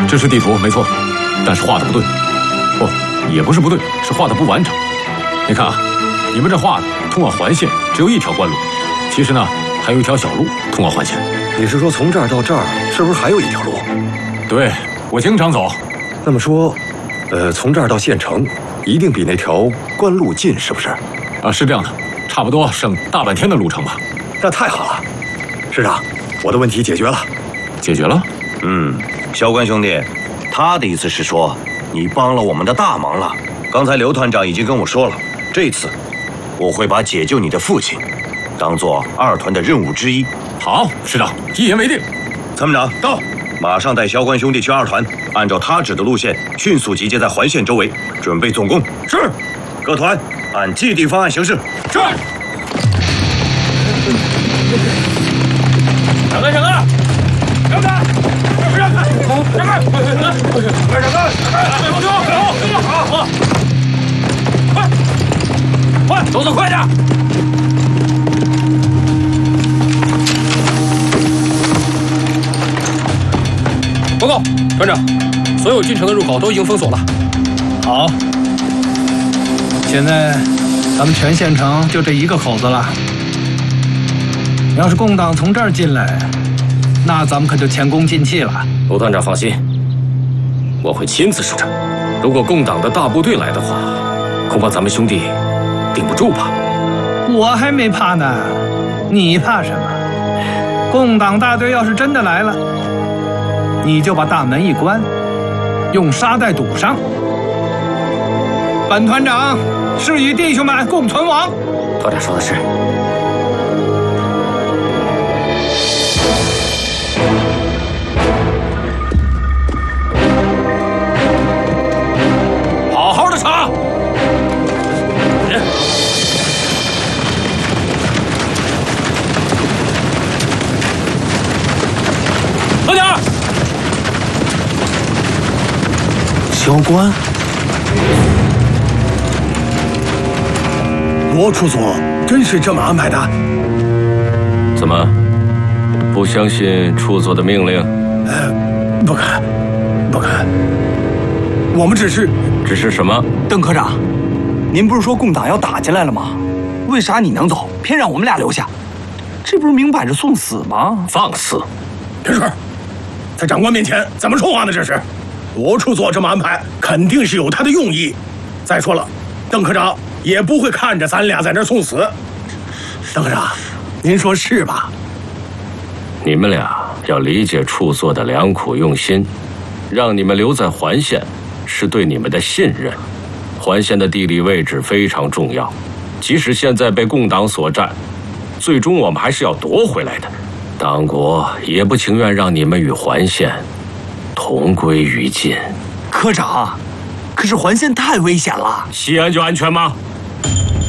这是地图没错，但是画的不对。不，也不是不对，是画的不完整。你看啊，你们这画的通往环线只有一条官路，其实呢还有一条小路通往环线。 你是说从这儿到这儿，是不是还有一条路？ 对，我经常走。 那么说，从这儿到县城，一定比那条官路近，是不是？ 啊，是这样的，差不多剩大半天的路程吧。 那太好了，师长，我的问题解决了。 解决了？ 萧关兄弟，他的意思是说，你帮了我们的大忙了。刚才刘团长已经跟我说了，这次我会把解救你的父亲当做2团的任务之一。 好，师长，一言为定。 参谋长到，马上带萧关兄弟去2团，按照他指的路线迅速集结在环线周围，准备总攻。 是。 各团按既定方案行事。 是。让开，让开！让开！让开！让开！快，动作快点！报告，团长，所有进城的入口都已经封锁了。 好，现在咱们全县城就这一个口子了。要是共党从这儿进来，那咱们可就前功尽弃了。 卢团长放心，我会亲自守着。如果共党的大部队来的话，恐怕咱们兄弟顶不住吧？ 我还没怕呢，你怕什么？共党大队要是真的来了，你就把大门一关，用沙袋堵上。本团长是与弟兄们共存亡。 团长说的是。 好好的查。快点！ 萧关，罗处佐真是这么安排的？ 怎么，不相信处佐的命令？ 不敢，不敢。我们只是什么？ 邓科长，您不是说共党要打进来了吗？为啥你能走，偏让我们俩留下？这不是明摆着送死吗？ 放肆！ 陈水，在长官面前怎么说话呢？这是罗处佐这么安排，肯定是有他的用意。再说了，邓科长也不会看着咱俩在这儿送死。邓科长，您说是吧？ 你们俩要理解处座的良苦用心，让你们留在环县是对你们的信任。环县的地理位置非常重要，即使现在被共党所占，最终我们还是要夺回来的。党国也不情愿让你们与环县同归于尽。 科长，可是环线太危险了。 西安就安全吗？